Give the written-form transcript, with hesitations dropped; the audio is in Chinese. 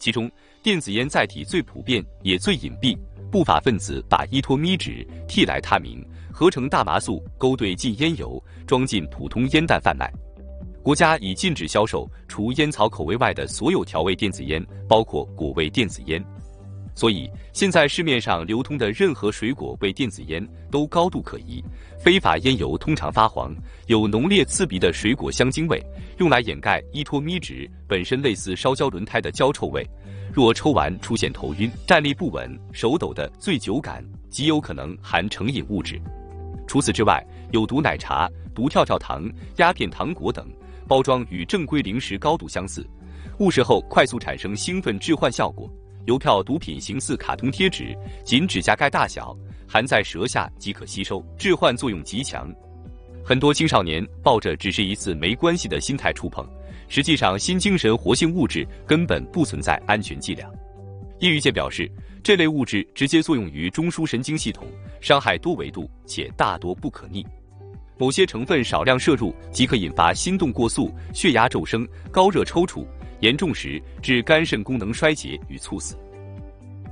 其中，电子烟载体最普遍也最隐蔽，不法分子把依托咪酯、替来他明合成大麻素勾兑进烟油，装进普通烟弹贩卖。国家已禁止销售除烟草口味外的所有调味电子烟，包括果味电子烟。所以，现在市面上流通的任何水果味电子烟都高度可疑。非法烟油通常发黄，有浓烈刺鼻的水果香精味，用来掩盖依托咪酯本身类似烧焦轮胎的焦臭味。若抽完出现头晕、站立不稳、手抖的醉酒感，极有可能含成瘾物质。除此之外，有毒奶茶、毒跳跳糖、鸦片糖果等，包装与正规零食高度相似，误食后快速产生兴奋致幻效果。邮票毒品形似卡通贴纸，仅指甲盖大小，含在舌下即可吸收，致幻作用极强。很多青少年抱着只是一次没关系的心态触碰，实际上新精神活性物质根本不存在安全剂量。业余界表示，这类物质直接作用于中枢神经系统，伤害多维度且大多不可逆。某些成分少量摄入即可引发心动过速、血压骤升、高热抽搐，严重时致肝肾功能衰竭与猝死。